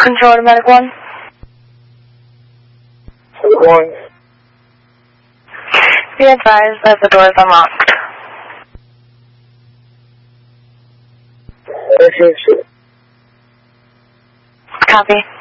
Control to Medic 1. Medic 1. Be advised that the door is unlocked. I see. Copy.